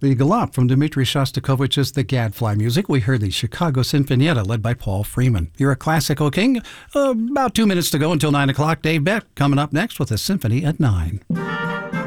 The Galop from Dmitri Shostakovich's The Gadfly music. We heard the Chicago Sinfonietta led by Paul Freeman. You're a classical king. About 2 minutes to go until 9 o'clock. Dave Beck coming up next with a symphony at 9.